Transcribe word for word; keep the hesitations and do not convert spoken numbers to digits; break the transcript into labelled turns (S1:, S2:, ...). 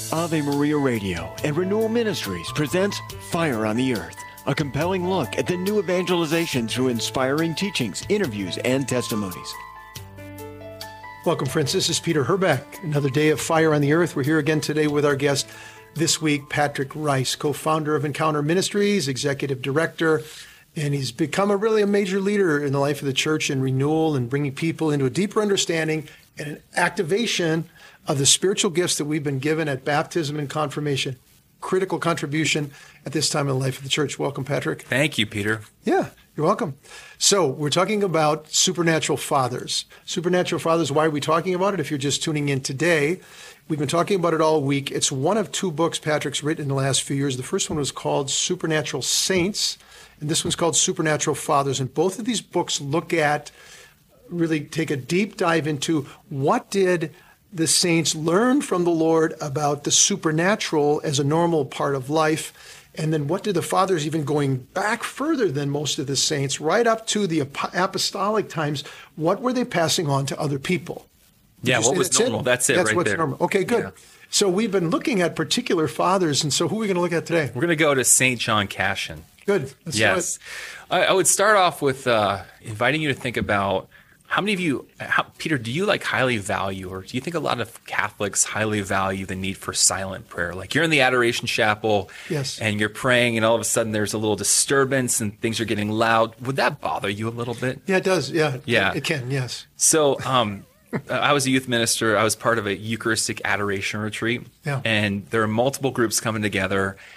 S1: Ave Maria Radio and Renewal Ministries presents Fire on the Earth, a compelling look at the new evangelization through inspiring teachings, interviews, and testimonies.
S2: Welcome, friends. This is Peter Herbeck. Another day of Fire on the Earth. We're here again today with our guest this week, Patrick Rice, co-founder of Encounter Ministries, executive director, and he's become a really a major leader in the life of the church in renewal and bringing people into a deeper understanding and an activation of the spiritual gifts that we've been given at baptism and confirmation. Critical contribution at this time in the life of the church. Welcome, Patrick.
S3: Thank you, Peter.
S2: Yeah, you're welcome. So we're talking about supernatural fathers. Supernatural fathers, why are we talking about it? If you're just tuning in today, we've been talking about it all week. It's one of two books Patrick's written in the last few years. The first one was called Supernatural Saints, and this one's called Supernatural Fathers. And both of these books look at, really take a deep dive into what did the saints learn from the Lord about the supernatural as a normal part of life. And then what did the fathers, even going back further than most of the saints, right up to the apostolic times, what were they passing on to other people? Would
S3: yeah, what was
S2: that's
S3: normal?
S2: It?
S3: That's it
S2: that's
S3: right
S2: what's
S3: there.
S2: Normal. Okay, good.
S3: Yeah.
S2: So we've been looking at particular fathers, and so who are we going to look at today?
S3: We're going to go to Saint John Cassian.
S2: Good. Let's
S3: yes. I, I would start off with uh, inviting you to think about how many of you, how, Peter, do you like highly value, or do you think a lot of Catholics highly value the need for silent prayer? Like you're in the Adoration Chapel
S2: yes.
S3: and you're praying and all of a sudden there's a little disturbance and things are getting loud. Would that bother you a little bit?
S2: Yeah, it does. Yeah.
S3: Yeah.
S2: It can, yes.
S3: So um, I was a youth minister. I was part of a Eucharistic adoration retreat.
S2: Yeah.
S3: And there are multiple groups coming together.